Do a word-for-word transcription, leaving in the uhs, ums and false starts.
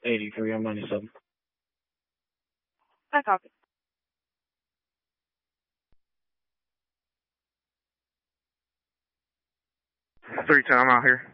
eighty-three, I'm ninety-seven. I copy. three ten, I'm out here.